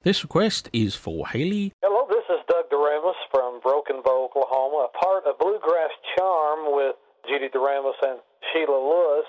This request is for Haley. Hello, this is Doug Doremus from Broken Bow, Oklahoma, a part of Bluegrass Charm with Judy Doremus and Sheila Lewis.